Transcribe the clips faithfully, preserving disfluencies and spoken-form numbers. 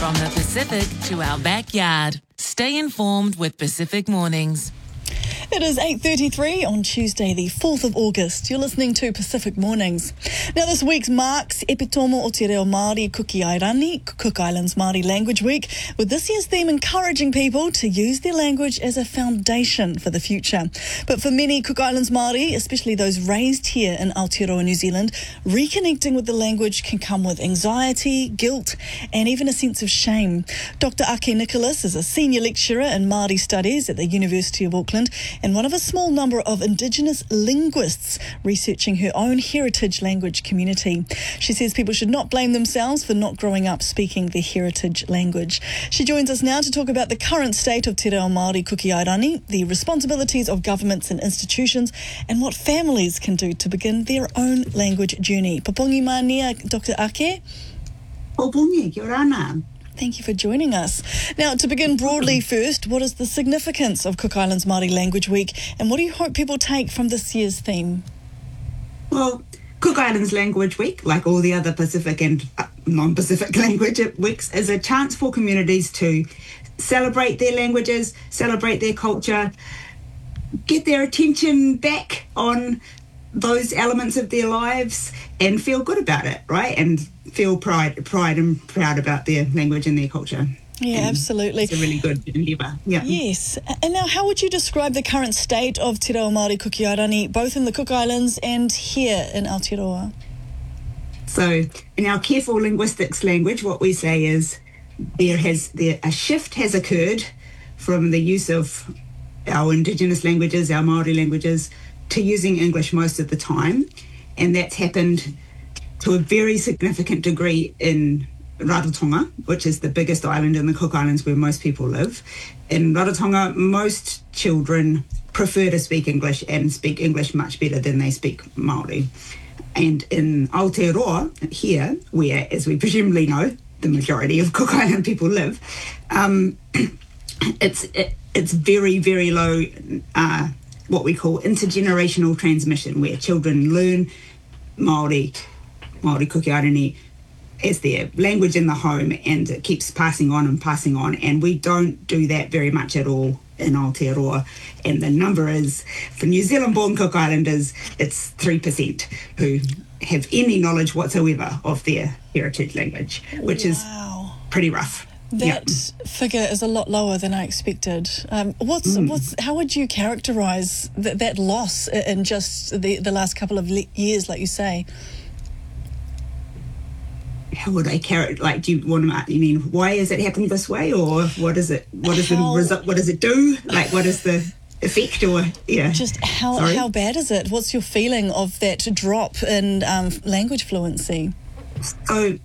From the Pacific to our backyard. Stay informed with Pacific Mornings. It is eight thirty-three on Tuesday, the fourth of August. You're listening to Pacific Mornings. Now, this week marks Epitomo o Te Reo Māori Kukiairani, Cook Islands Māori Language Week, with this year's theme encouraging people to use their language as a foundation for the future. But for many Cook Islands Māori, especially those raised here in Aotearoa, New Zealand, reconnecting with the language can come with anxiety, guilt, and even a sense of shame. Doctor Ake Nicholas is a senior lecturer in Māori studies at the University of Auckland, and one of a small number of Indigenous linguists researching her own heritage language community. She says people should not blame themselves for not growing up speaking their heritage language. She joins us now to talk about the current state of Te Reo Māori Kukiairani, the responsibilities of governments and institutions, and what families can do to begin their own language journey. Papongi mania, Doctor Ake. Papongi, kia ora ana. Thank you for joining us. Now, to begin broadly first, what is the significance of Cook Islands Māori Language Week, and what do you hope people take from this year's theme? Well, Cook Islands Language Week, like all the other Pacific and non-Pacific language weeks, is a chance for communities to celebrate their languages, celebrate their culture, get their attention back on those elements of their lives and feel good about it, right? And feel pride pride and proud about their language and their culture. Yeah, and absolutely. It's a really good endeavour. Yeah. Yes. And now, how would you describe the current state of Te Reo Māori Kukiairani, both in the Cook Islands and here in Aotearoa? So, in our careful linguistics language, what we say is there has there a shift has occurred from the use of our Indigenous languages, our Māori languages, to using English most of the time, and that's happened to a very significant degree in Rarotonga, which is the biggest island in the Cook Islands where most people live. In Rarotonga, most children prefer to speak English and speak English much better than they speak Māori. And in Aotearoa, here, where, as we presumably know, the majority of Cook Island people live, um, it's it, it's very, very low uh, what we call intergenerational transmission, where children learn Māori, Māori Kukiairani as their language in the home, and it keeps passing on and passing on, and we don't do that very much at all in Aotearoa. And the number is, for New Zealand-born Cook Islanders, it's three percent who have any knowledge whatsoever of their heritage language, which wow. is pretty rough. That yep. figure is a lot lower than I expected. Um, what's mm. what's how would you characterise th- that loss in just the, the last couple of le- years, like you say? How would I characterize? Like, do you want to? You mean why is it happening this way, or what is it? What is how, the result? What does it do? Like, what is the effect, or yeah? Just how Sorry? how bad is it? What's your feeling of that drop in um, language fluency? So.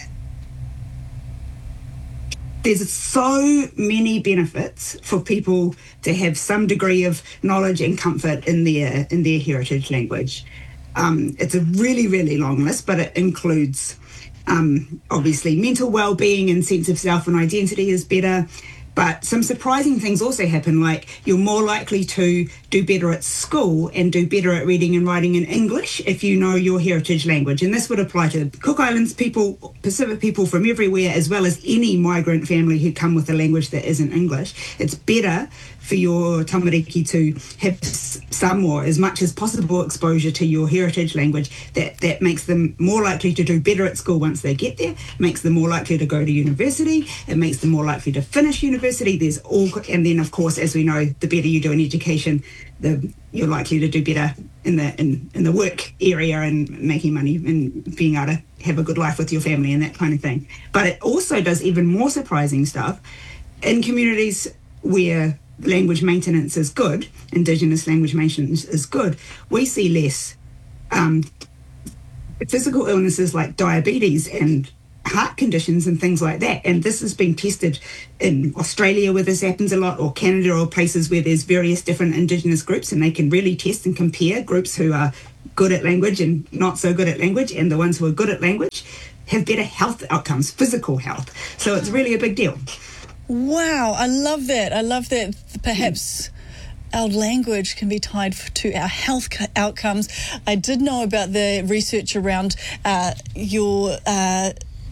There's so many benefits for people to have some degree of knowledge and comfort in their in their heritage language. Um, it's a really, really long list, but it includes um, obviously mental well-being and sense of self and identity is better. But some surprising things also happen, like you're more likely to do better at school and do better at reading and writing in English if you know your heritage language. And this would apply to Cook Islands people, Pacific people from everywhere, as well as any migrant family who come with a language that isn't English. It's better for your tamariki to have some or as much as possible exposure to your heritage language. That, that makes them more likely to do better at school once they get there, makes them more likely to go to university, it makes them more likely to finish university. There's all, and then of course, as we know, the better you do in education, the you're likely to do better in the in, in the work area and making money and being able to have a good life with your family and that kind of thing. But it also does even more surprising stuff in communities where language maintenance is good, Indigenous language maintenance is good. We see less um, physical illnesses like diabetes and heart conditions and things like that. And this has been tested in Australia, where this happens a lot, or Canada, or places where there's various different Indigenous groups, and they can really test and compare groups who are good at language and not so good at language, and the ones who are good at language have better health outcomes, physical health. So it's really a big deal. Wow, I love that. I love that perhaps our language can be tied to our health outcomes. I did know about the research around uh, your uh,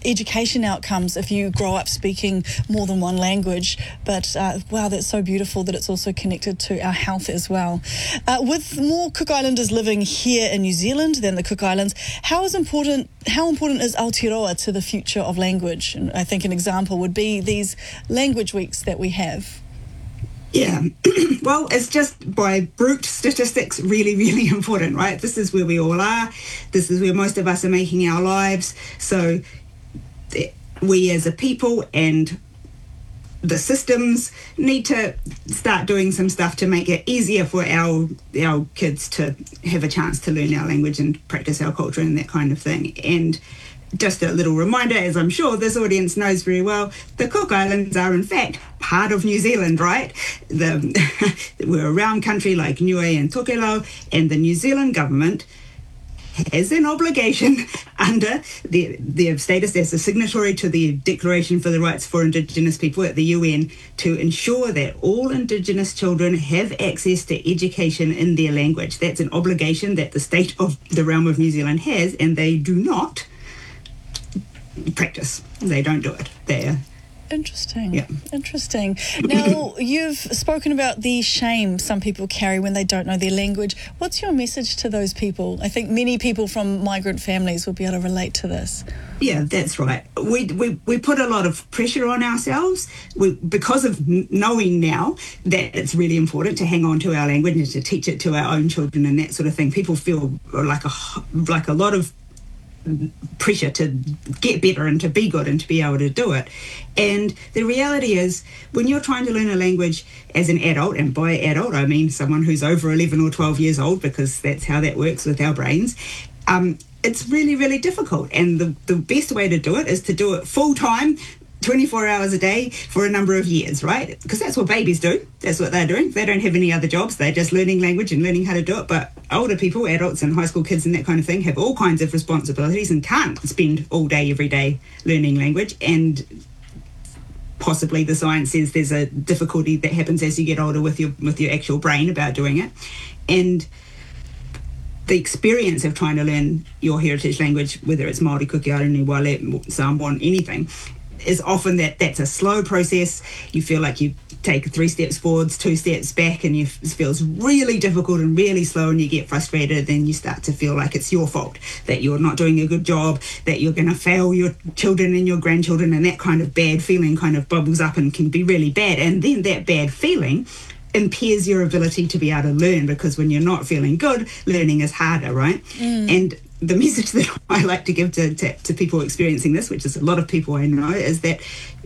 education outcomes if you grow up speaking more than one language. But uh, wow, that's so beautiful that it's also connected to our health as well. Uh, with more Cook Islanders living here in New Zealand than the Cook Islands, how is important how important is Aotearoa to the future of language? And I think an example would be these language weeks that we have. Yeah, well, it's just by brute statistics really, really important, right? This is where we all are. This is where most of us are making our lives. So we as a people and the systems need to start doing some stuff to make it easier for our our kids to have a chance to learn our language and practice our culture and that kind of thing. And just a little reminder, as I'm sure this audience knows very well, the Cook Islands are in fact part of New Zealand, right? The, we're a round country like Niue and Tokelau, and the New Zealand government has an obligation under the, their status as a signatory to the Declaration for the Rights for Indigenous People at the U N to ensure that all Indigenous children have access to education in their language. That's an obligation that the state of the realm of New Zealand has, and they do not practice. They don't do it. They're Interesting. Yeah. Interesting. Now, you've spoken about the shame some people carry when they don't know their language. What's your message to those people? I think many people from migrant families will be able to relate to this. Yeah, that's right. We we, we put a lot of pressure on ourselves we, because of knowing now that it's really important to hang on to our language and to teach it to our own children and that sort of thing. People feel like a like a lot of pressure to get better and to be good and to be able to do it. And the reality is, when you're trying to learn a language as an adult, and by adult I mean someone who's over eleven or twelve years old, because that's how that works with our brains, um, it's really, really difficult. And the, the best way to do it is to do it full time, twenty-four hours a day for a number of years, right? Because that's what babies do. That's what they're doing. They don't have any other jobs. They're just learning language and learning how to do it. But older people, adults and high school kids and that kind of thing, have all kinds of responsibilities and can't spend all day, every day learning language. And possibly the science says there's a difficulty that happens as you get older with your with your actual brain about doing it. And the experience of trying to learn your heritage language, whether it's Māori, Kuki, Airani, Wale, Samoan, anything, is often that that's a slow process. You feel like you take three steps forwards, two steps back, and you, it feels really difficult and really slow, and you get frustrated. Then you start to feel like it's your fault, that you're not doing a good job, that you're going to fail your children and your grandchildren, and that kind of bad feeling kind of bubbles up and can be really bad. And then that bad feeling impairs your ability to be able to learn, because when you're not feeling good, learning is harder, right? Mm. And the message that I like to give to, to, to people experiencing this, which is a lot of people I know, is that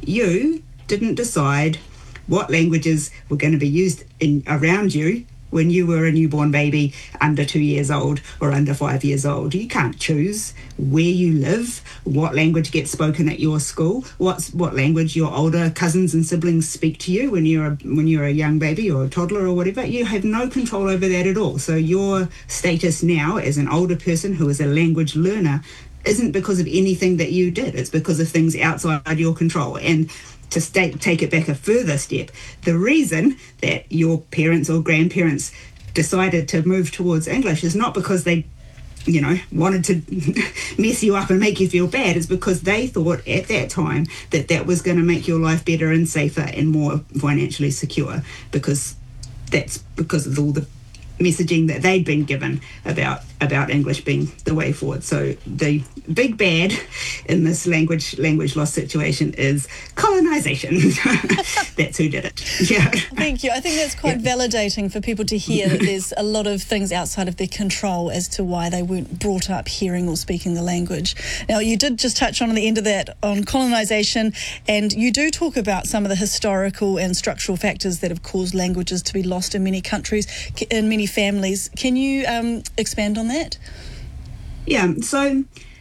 you didn't decide what languages were going to be used in around you when you were a newborn baby under two years old or under five years old. You can't choose where you live, what language gets spoken at your school, what's what language your older cousins and siblings speak to you when you're a, when you're a young baby or a toddler or whatever. You have no control over that at all. So your status now as an older person who is a language learner isn't because of anything that you did. It's because of things outside your control. And to stay, take it back a further step, the reason that your parents or grandparents decided to move towards English is not because they, you know, wanted to mess you up and make you feel bad. It's because they thought at that time that that was going to make your life better and safer and more financially secure, because that's because of all the messaging that they'd been given about about English being the way forward. So the big bad in this language language loss situation is colonisation. That's who did it. Yeah. Thank you. I think that's quite yeah. validating for people to hear that there's a lot of things outside of their control as to why they weren't brought up hearing or speaking the language. Now, you did just touch on at the end of that on colonisation, and you do talk about some of the historical and structural factors that have caused languages to be lost in many countries, in many families. Can you um, expand on that? Yeah, so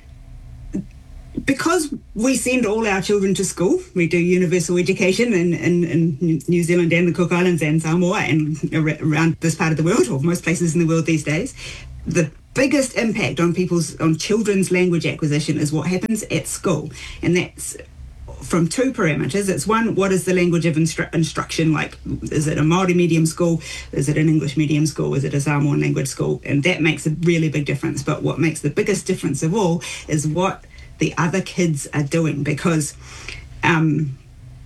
because we send all our children to school, we do universal education in, in, in New Zealand and the Cook Islands and Samoa and around this part of the world, or most places in the world these days, the biggest impact on people's on children's language acquisition is what happens at school. And that's from two parameters. It's one, what is the language of instru- instruction like? Is it a Māori medium school? Is it an English medium school? Is it a Samoan language school? And that makes a really big difference. But what makes the biggest difference of all is what the other kids are doing, because um,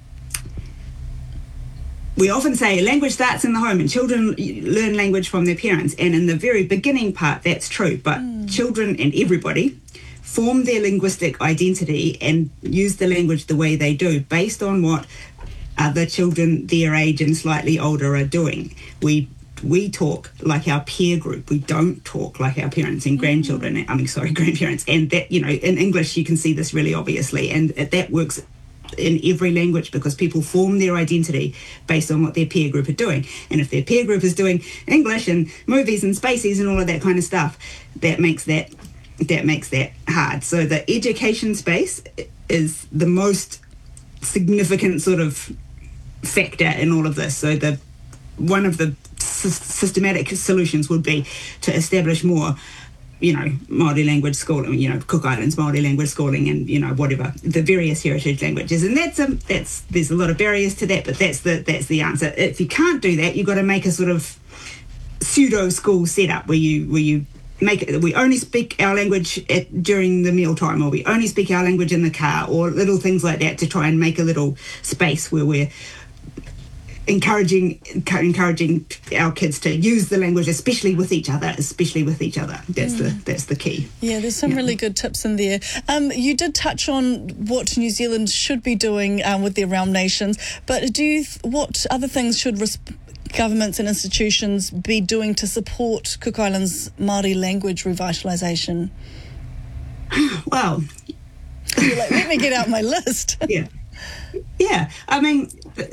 we often say language starts in the home and children learn language from their parents. And in the very beginning part, that's true. But mm. children and everybody form their linguistic identity and use the language the way they do based on what other children their age and slightly older are doing. We we talk like our peer group. We don't talk like our parents and grandchildren. Mm. I mean, sorry, grandparents. And that, you know, in English, you can see this really obviously. And that works in every language, because people form their identity based on what their peer group are doing. And if their peer group is doing English and movies and spaces and all of that kind of stuff, that makes that that makes that hard. So the education space is the most significant sort of factor in all of this. So the one of the s- systematic solutions would be to establish more, you know, Māori language schooling, you know, Cook Islands Māori language schooling, and, you know, whatever, the various heritage languages. And that's, um, that's, there's a lot of barriers to that, but that's the, that's the answer. If you can't do that, you've got to make a sort of pseudo school setup where you, where you make it, we only speak our language at, during the mealtime, or we only speak our language in the car, or little things like that, to try and make a little space where we're encouraging encouraging our kids to use the language, especially with each other, especially with each other. That's mm. the that's the key. Yeah, there's some yeah. really good tips in there. Um, you did touch on what New Zealand should be doing um, with their realm nations, but do you, what other things should res- governments and institutions be doing to support Cook Islands Māori language revitalisation? Well, you're like, let me get out my list. yeah, yeah. I mean,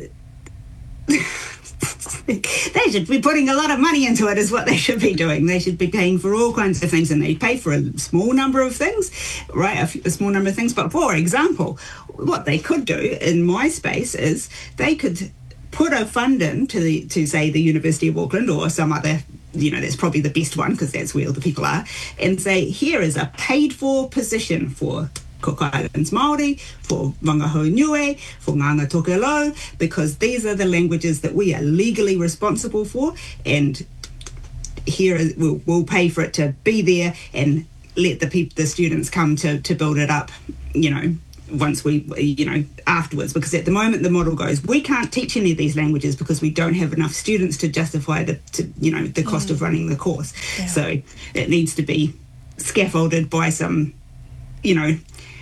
they should be putting a lot of money into it, is what they should be doing. They should be paying for all kinds of things, and they pay for a small number of things, right? A, f- a small number of things. But for example, what they could do in my space is they could put a fund in to the to say the University of Auckland or some other, you know, that's probably the best one because that's where all the people are, and say, here is a paid for position for Cook Islands Māori, for Wangahau Niue, for Nganga Tokelau, because these are the languages that we are legally responsible for, and here is, we'll, we'll pay for it to be there and let the people, the students come to, to build it up, you know, once we, you know, afterwards. Because at the moment the model goes, we can't teach any of these languages because we don't have enough students to justify the, to, you know, the cost mm. of running the course. Yeah. So it needs to be scaffolded by some, you know,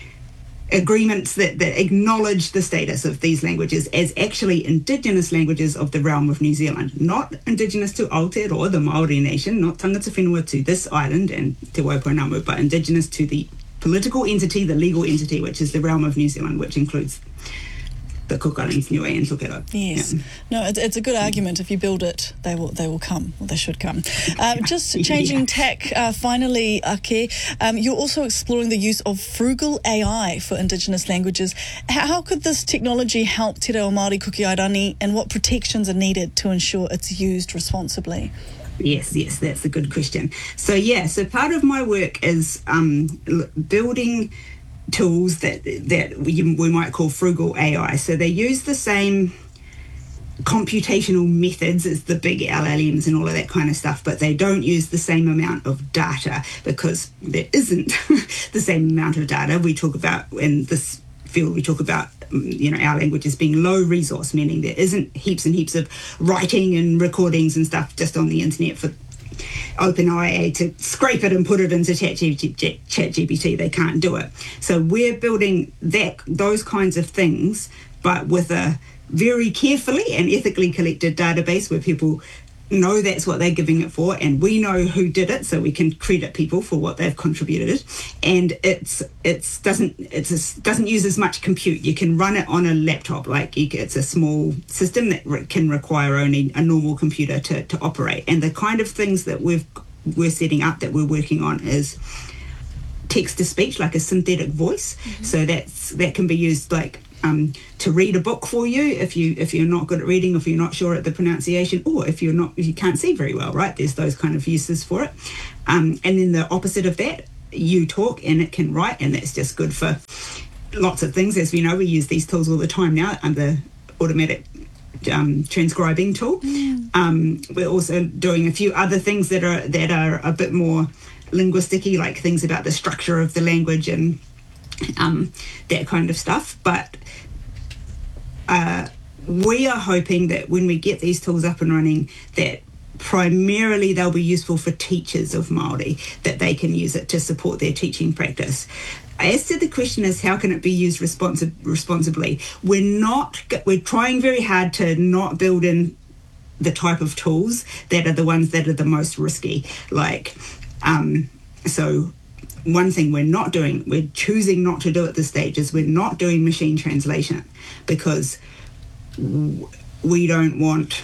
agreements that, that acknowledge the status of these languages as actually Indigenous languages of the realm of New Zealand, not Indigenous to Aotearoa, the Māori nation, not tangata whenua to this island and Te Waipounamu, but Indigenous to the political entity, the legal entity, which is the realm of New Zealand, which includes the Cook Islands, Niue and Tokelau. Yes. Yeah. No, it's, it's a good argument. If you build it, they will they will come, or they should come. Um, just changing yeah. tack, uh, finally, Ake, um, you're also exploring the use of frugal A I for Indigenous languages. How, how could this technology help Te Reo Māori Kukiairani, and what protections are needed to ensure it's used responsibly? Yes, yes, that's a good question. So, yeah, so part of my work is um, building tools that that we, we might call frugal A I. So they use the same computational methods as the big L L Ms and all of that kind of stuff, but they don't use the same amount of data, because there isn't the same amount of data. We talk about, in this field, we talk about, you know, our language as being low resource, meaning there isn't heaps and heaps of writing and recordings and stuff just on the internet for OpenAI to scrape it and put it into ChatGPT. They can't do it. So we're building that those kinds of things, but with a very carefully and ethically collected database where people know that's what they're giving it for, and we know who did it, so we can credit people for what they've contributed. And it's it's doesn't it's a, doesn't use as much compute. You can run it on a laptop, like you, it's a small system that re- can require only a normal computer to, to operate. And the kind of things that we've we're setting up, that we're working on, is text to speech, like a synthetic voice. Mm-hmm. So that's that can be used like Um, to read a book for you if you if you're not good at reading, if you're not sure at the pronunciation, or if you're not if you can't see very well, right? There's those kind of uses for it. Um, and then the opposite of that, you talk and it can write, and that's just good for lots of things. As we know, we use these tools all the time now, and the automatic um, transcribing tool. Mm. Um, we're also doing a few other things that are that are a bit more linguistic-y, like things about the structure of the language and um, that kind of stuff. But uh, we are hoping that when we get these tools up and running, that primarily they'll be useful for teachers of Māori, that they can use it to support their teaching practice. As to the question is, how can it be used responsi- responsibly? We're not, we're trying very hard to not build in the type of tools that are the ones that are the most risky. Like, um, so one thing we're not doing, we're choosing not to do at this stage, is we're not doing machine translation, because w- we don't want,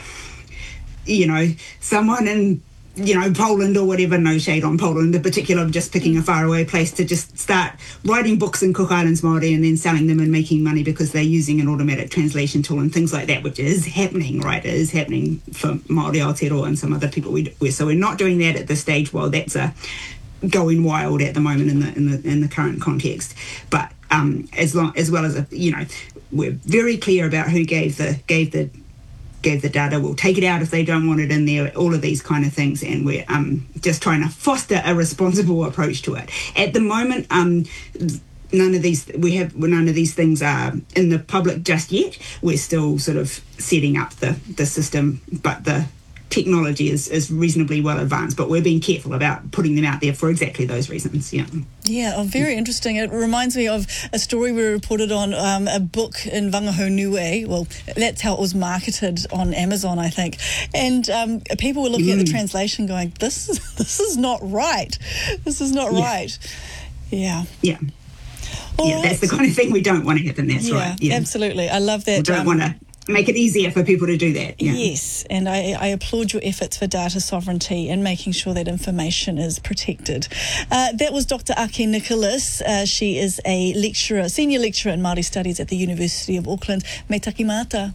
you know, someone in, you know, Poland or whatever, no shade on Poland in particular, just picking a faraway place to just start writing books in Cook Islands Māori and then selling them and making money because they're using an automatic translation tool and things like that, which is happening, right? It is happening for Māori Aotearoa and some other people. We, we so we're not doing that at this stage. Well, that's a going wild at the moment in the in the in the current context. But um, as long as well as a, you know, we're very clear about who gave the gave the. gave the data, we'll take it out if they don't want it in there, all of these kind of things, and we're um, just trying to foster a responsible approach to it. At the moment, um, none of these we have none of these things are in the public just yet. We're still sort of setting up the, the system, but the technology is, is reasonably well advanced, but we're being careful about putting them out there for exactly those reasons. Yeah. Yeah, oh, very interesting. It reminds me of a story we reported on, um, a book in Wangaho Niue. Well, that's how it was marketed on Amazon, I think. And um, people were looking mm. at the translation going, this, this is not right. This is not yeah. right. Yeah. Yeah. All yeah, right. that's the kind of thing we don't want to happen. That's yeah, right. Yeah, absolutely. I love that. We don't um, want to make it easier for people to do that. Yeah. Yes, and I, I applaud your efforts for data sovereignty and making sure that information is protected. Uh, that was Doctor Ake Nicholas. Uh, she is a lecturer, senior lecturer in Māori Studies at the University of Auckland. Me taki mata.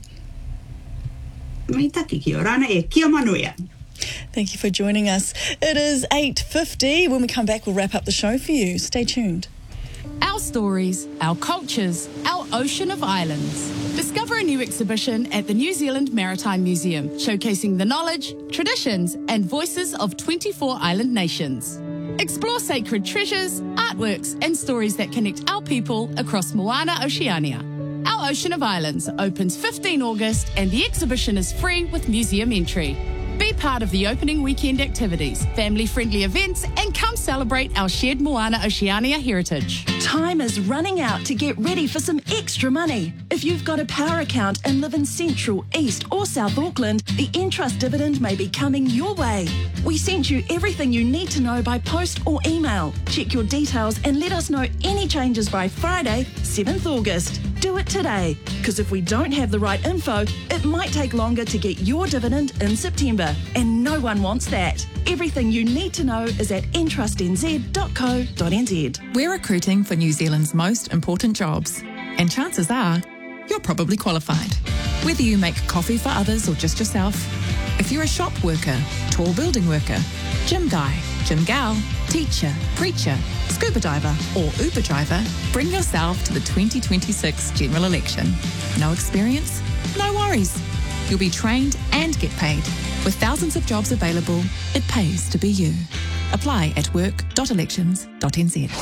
Me taki ki o rana e kia manuia. Thank you for joining us. It is eight fifty. When we come back, we'll wrap up the show for you. Stay tuned. Our stories, our cultures, our ocean of islands. Discover a new exhibition at the New Zealand Maritime Museum, showcasing the knowledge, traditions and voices of twenty-four island nations. Explore sacred treasures, artworks and stories that connect our people across Moana Oceania. Our Ocean of Islands opens fifteenth of August and the exhibition is free with museum entry. Be part of the opening weekend activities, family-friendly events, and come celebrate our shared Moana Oceania heritage. Time is running out to get ready for some extra money. If you've got a power account and live in Central, East or South Auckland, the Entrust dividend may be coming your way. We sent you everything you need to know by post or email. Check your details and let us know any changes by Friday, seventh of August. Do it today, because if we don't have the right info, it might take longer to get your dividend in September, and no one wants that. Everything you need to know is at entrust n z dot co dot n z. We're recruiting for New Zealand's most important jobs, and chances are you're probably qualified. Whether you make coffee for others or just yourself, if you're a shop worker, tall building worker, gym guy, gym gal, teacher, preacher, scuba diver or Uber driver, bring yourself to the twenty twenty-six general election. No experience? No worries. You'll be trained and get paid. With thousands of jobs available, it pays to be you. Apply at work dot elections dot n z.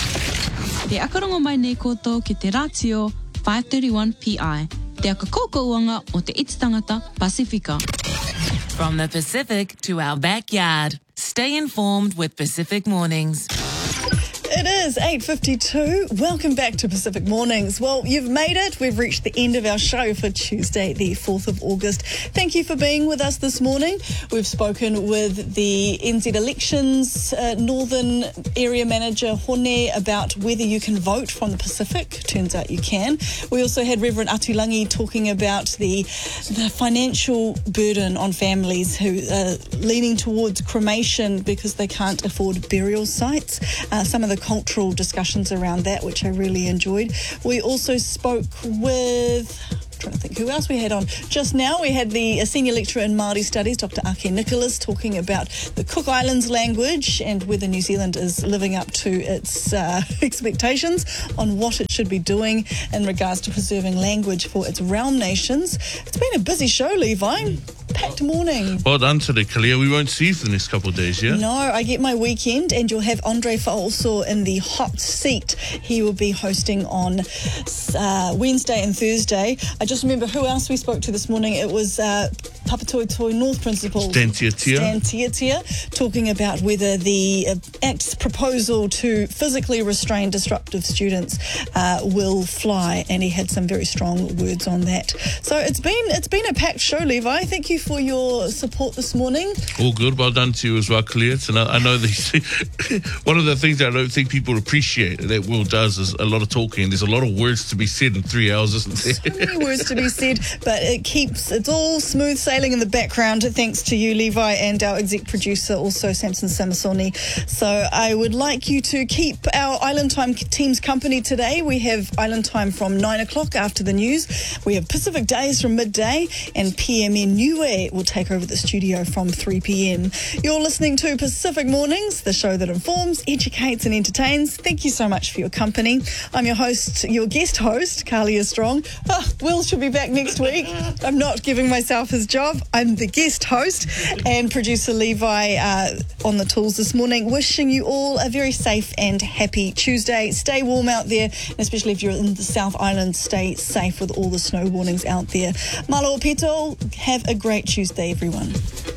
Te akarongo mai nei koutou ki te ratio five thirty-one P I. Te akakokouanga o te Ititangata Pasifika. From the Pacific to our backyard. Stay informed with Pacific Mornings. It is eight fifty-two. Welcome back to Pacific Mornings. Well, you've made it. We've reached the end of our show for Tuesday, the fourth of August. Thank you for being with us this morning. We've spoken with the N Z Elections uh, Northern Area Manager, Hone, about whether you can vote from the Pacific. Turns out you can. We also had Reverend Atulangi talking about the, the financial burden on families who are leaning towards cremation because they can't afford burial sites. Uh, some of the cultural discussions around that, which I really enjoyed. We also spoke with, I'm trying to think who else we had on just now. We had the senior lecturer in Māori Studies, Doctor Ake Nicholas, talking about the Cook Islands language and whether New Zealand is living up to its uh, expectations on what it should be doing in regards to preserving language for its realm nations. It's been a busy show, Levi. packed morning. Well done today, Kalia. We won't see you for the next couple of days, yeah? No, I get my weekend, and you'll have Andre Fa'oso in the hot seat. He will be hosting on uh, Wednesday and Thursday. I just remember who else we spoke to this morning. It was uh, Papatoetoe North Principal Stan Tiatia. Stan Tiatia, talking about whether the uh, Act's proposal to physically restrain disruptive students uh, will fly, and he had some very strong words on that. So it's been it's been a packed show, Levi. Thank you for your support this morning. All good. Well done to you as well, Kalia. And I, I know these. One of the things that I don't think people appreciate that Will does is a lot of talking. There's a lot of words to be said in three hours, isn't there? So many words to be said, but it keeps it's all smooth sailing in the background thanks to you, Levi, and our exec producer, also Samson Samasoni. So I would like you to keep our Island Time team's company today. We have Island Time from nine o'clock after the news. We have Pacific Days from midday, and P M N Niue will take over the studio from three p.m. You're listening to Pacific Mornings, the show that informs, educates and entertains. Thank you so much for your company. I'm your host, your guest host, Kalia Strong. Oh, Will should be back next week. I'm not giving myself his job. I'm the guest host, and producer Levi uh, on the tools this morning. Wishing you all a very safe and happy Tuesday. Stay warm out there, and especially if you're in the South Island, stay safe with all the snow warnings out there. Malo Pito, have a great Tuesday, everyone.